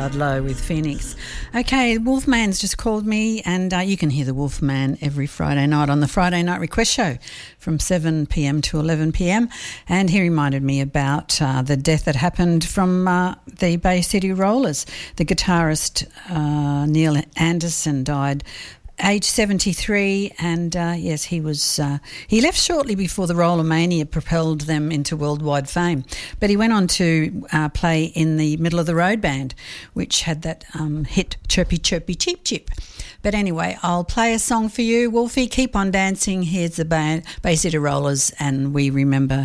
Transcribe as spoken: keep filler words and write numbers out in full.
Ludlow with Phoenix. Okay, Wolfman's just called me, and uh, you can hear the Wolfman every Friday night on the Friday Night Request Show from seven p.m. to eleven p.m. And he reminded me about uh, the death that happened from uh, the Bay City Rollers. The guitarist uh, Neil Anderson died age seventy-three, and uh, yes, he was uh, he left shortly before the Rollermania propelled them into worldwide fame. But he went on to uh, play in the Middle of the Road band, which had that um, hit Chirpy Chirpy Cheep Chip. But anyway, I'll play a song for you, Wolfie. Keep on dancing. Here's the band, Bay City Rollers, and we remember